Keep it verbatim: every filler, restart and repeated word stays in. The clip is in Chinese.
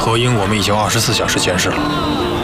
何英我们已经二十四小时监视了，